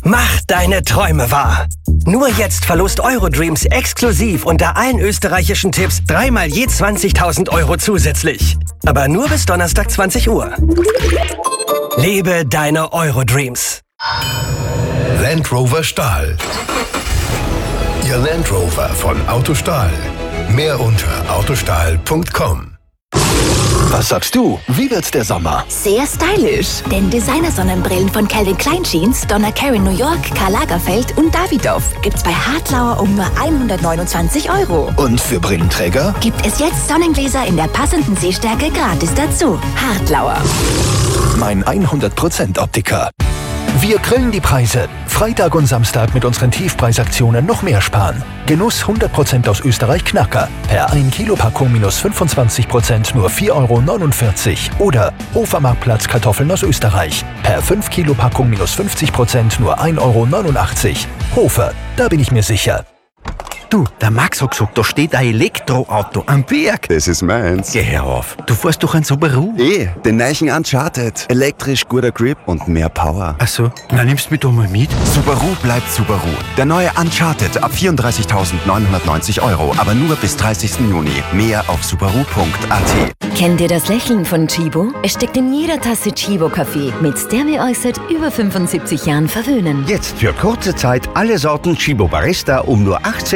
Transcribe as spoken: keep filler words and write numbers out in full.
Mach deine Träume wahr. Nur jetzt verlost Eurodreams exklusiv unter allen österreichischen Tipps dreimal je zwanzigtausend Euro zusätzlich. Aber nur bis Donnerstag zwanzig Uhr. Lebe deine Eurodreams. Land Rover Stahl. Ihr Land Rover von Autostahl. Mehr unter autostahl punkt com. Was sagst du? Wie wird's der Sommer? Sehr stylisch. Denn Designer-Sonnenbrillen von Calvin Klein Jeans, Donna Karan New York, Karl Lagerfeld und Davidoff gibt's bei Hartlauer um nur hundertneunundzwanzig Euro. Und für Brillenträger? Gibt es jetzt Sonnengläser in der passenden Sehstärke gratis dazu. Hartlauer. Mein hundert Prozent Optiker. Wir grillen die Preise. Freitag und Samstag mit unseren Tiefpreisaktionen noch mehr sparen. Genuss hundert Prozent aus Österreich Knacker. Per ein Kilo Packung minus fünfundzwanzig Prozent nur vier Euro neunundvierzig. Oder Hofermarktplatz Kartoffeln aus Österreich. Per fünf Kilo Packung minus fünfzig Prozent nur ein Euro neunundachtzig. Hofer, da bin ich mir sicher. Du, der Max hat gesagt, da steht ein Elektroauto am Berg. Das ist meins. Geh herauf. Du fährst doch ein Subaru. Eh, den neuen Uncharted. Elektrisch, guter Grip und mehr Power. Ach so, na nimmst du mich doch mal mit. Subaru bleibt Subaru. Der neue Uncharted ab vierunddreißigtausendneunhundertneunzig Euro, aber nur bis dreißigsten Juni. Mehr auf subaru punkt a t. Kennt ihr das Lächeln von Chibo? Es steckt in jeder Tasse Chibo-Kaffee, mit der wir euch seit über fünfundsiebzig Jahren verwöhnen. Jetzt für kurze Zeit alle Sorten Chibo Barista um nur achtzehn